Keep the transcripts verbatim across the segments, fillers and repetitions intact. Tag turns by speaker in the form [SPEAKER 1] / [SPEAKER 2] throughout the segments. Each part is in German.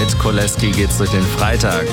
[SPEAKER 1] Mit Koleski geht's durch den Freitag.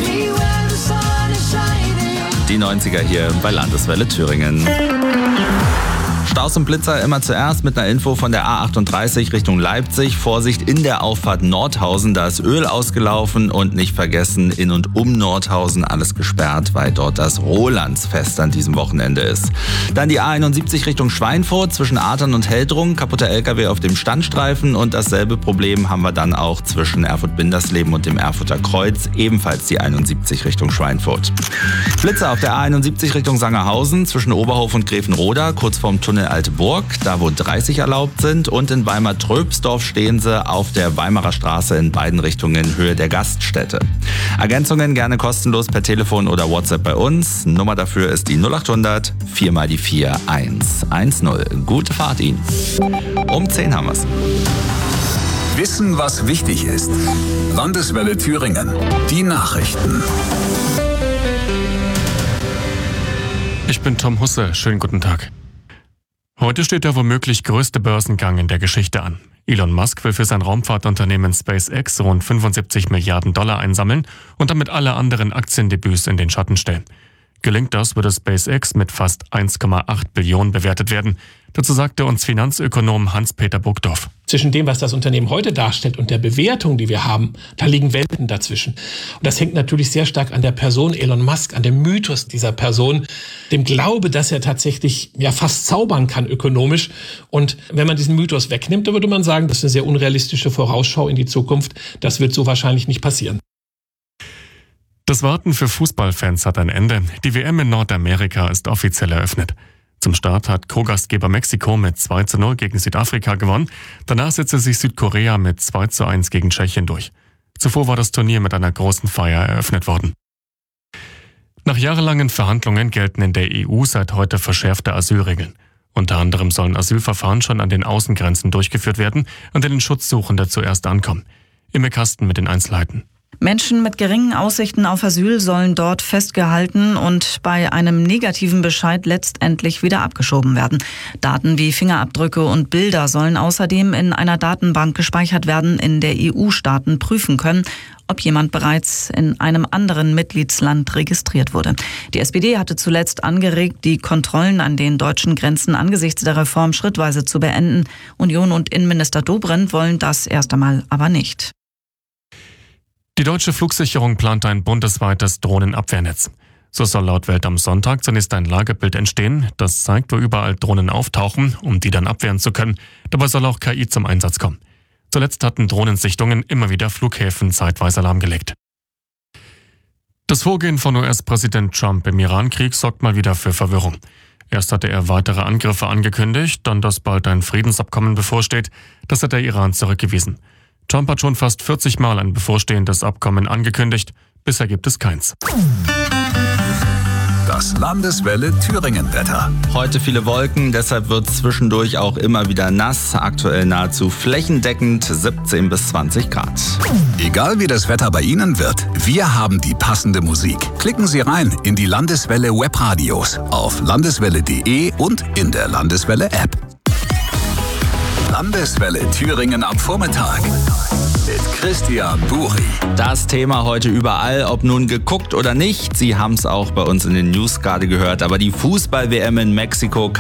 [SPEAKER 1] Die neunziger hier bei Landeswelle Thüringen. Staus und Blitzer immer zuerst mit einer Info von der A achtunddreißig Richtung Leipzig. Vorsicht in der Auffahrt Nordhausen, da ist Öl ausgelaufen und nicht vergessen, in und um Nordhausen alles gesperrt, weil dort das Rolandsfest an diesem Wochenende ist. Dann die A einundsiebzig Richtung Schweinfurt zwischen Adern und Heldrungen, kaputter L K W auf dem Standstreifen und dasselbe Problem haben wir dann auch zwischen Erfurt-Bindersleben und dem Erfurter Kreuz, ebenfalls die einundsiebzig Richtung Schweinfurt. Blitzer auf der A einundsiebzig Richtung Sangerhausen zwischen Oberhof und Gräfenroda, kurz vorm Tunnel Alte Burg, da wo dreißig erlaubt sind, und in Weimar-Tröpsdorf stehen sie auf der Weimarer Straße in beiden Richtungen in Höhe der Gaststätte. Ergänzungen gerne kostenlos per Telefon oder WhatsApp bei uns. Nummer dafür ist die null achthundert vier mal die vier eins eins null. Gute Fahrt Ihnen. Um zehn haben wir's.
[SPEAKER 2] Wissen, was wichtig ist. Landeswelle Thüringen. Die Nachrichten.
[SPEAKER 3] Ich bin Tom Husse. Schönen guten Tag. Heute steht der womöglich größte Börsengang in der Geschichte an. Elon Musk will für sein Raumfahrtunternehmen SpaceX rund fünfundsiebzig Milliarden Dollar einsammeln und damit alle anderen Aktiendebüts in den Schatten stellen. Gelingt das, würde SpaceX mit fast eins Komma acht Billionen bewertet werden. Dazu sagte uns Finanzökonom Hans-Peter Burgdorf.
[SPEAKER 4] Zwischen dem, was das Unternehmen heute darstellt und der Bewertung, die wir haben, da liegen Welten dazwischen. Und das hängt natürlich sehr stark an der Person Elon Musk, an dem Mythos dieser Person, dem Glaube, dass er tatsächlich ja fast zaubern kann ökonomisch. Und wenn man diesen Mythos wegnimmt, dann würde man sagen, das ist eine sehr unrealistische Vorausschau in die Zukunft. Das wird so wahrscheinlich nicht passieren.
[SPEAKER 3] Das Warten für Fußballfans hat ein Ende. Die W M in Nordamerika ist offiziell eröffnet. Zum Start hat Co-Gastgeber Mexiko mit zwei zu null gegen Südafrika gewonnen. Danach setzte sich Südkorea mit zwei zu eins gegen Tschechien durch. Zuvor war das Turnier mit einer großen Feier eröffnet worden. Nach jahrelangen Verhandlungen gelten in der E U seit heute verschärfte Asylregeln. Unter anderem sollen Asylverfahren schon an den Außengrenzen durchgeführt werden, an denen Schutzsuchende zuerst ankommen. Imme Kasten mit den Einzelheiten.
[SPEAKER 5] Menschen mit geringen Aussichten auf Asyl sollen dort festgehalten und bei einem negativen Bescheid letztendlich wieder abgeschoben werden. Daten wie Fingerabdrücke und Bilder sollen außerdem in einer Datenbank gespeichert werden, in der E U-Staaten prüfen können, ob jemand bereits in einem anderen Mitgliedsland registriert wurde. Die S P D hatte zuletzt angeregt, die Kontrollen an den deutschen Grenzen angesichts der Reform schrittweise zu beenden. Union und Innenminister Dobrindt wollen das erst einmal aber nicht.
[SPEAKER 3] Die deutsche Flugsicherung plant ein bundesweites Drohnenabwehrnetz. So soll laut Welt am Sonntag zunächst ein Lagebild entstehen, das zeigt, wo überall Drohnen auftauchen, um die dann abwehren zu können. Dabei soll auch K I zum Einsatz kommen. Zuletzt hatten Drohnensichtungen immer wieder Flughäfen zeitweise lahmgelegt. Das Vorgehen von U S-Präsident Trump im Irankrieg sorgt mal wieder für Verwirrung. Erst hatte er weitere Angriffe angekündigt, dann, dass bald ein Friedensabkommen bevorsteht. Das hat der Iran zurückgewiesen. Trump hat schon fast vierzig Mal ein bevorstehendes Abkommen angekündigt. Bisher gibt es keins.
[SPEAKER 2] Das Landeswelle Thüringen-Wetter.
[SPEAKER 1] Heute viele Wolken, deshalb wird es zwischendurch auch immer wieder nass. Aktuell nahezu flächendeckend siebzehn bis zwanzig Grad.
[SPEAKER 2] Egal wie das Wetter bei Ihnen wird, wir haben die passende Musik. Klicken Sie rein in die Landeswelle Webradios auf landeswelle punkt de und in der Landeswelle-App. Landeswelle Thüringen am Vormittag mit Christian Buri.
[SPEAKER 1] Das Thema heute überall, ob nun geguckt oder nicht. Sie haben es auch bei uns in den News gerade gehört, aber die Fußball-W M in Mexiko